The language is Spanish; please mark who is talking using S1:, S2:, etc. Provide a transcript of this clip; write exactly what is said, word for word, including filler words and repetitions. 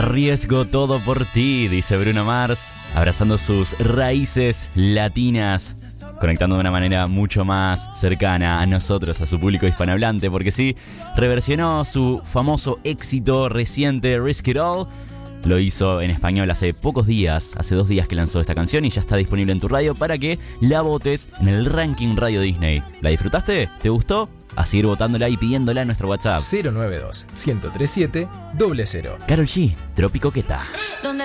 S1: Arriesgo todo por ti, dice Bruno Mars, abrazando sus raíces latinas, conectando de una manera mucho más cercana a nosotros, a su público hispanohablante, porque sí, reversionó su famoso éxito reciente Risk It All. Lo hizo en español hace pocos días, hace dos días que lanzó esta canción y ya está disponible en tu radio para que la votes en el ranking Radio Disney. ¿La disfrutaste? ¿Te gustó? A seguir votándola y pidiéndola a nuestro WhatsApp
S2: cero nueve dos, uno cero tres siete, cero cero.
S1: Karol G, Trópico Queta.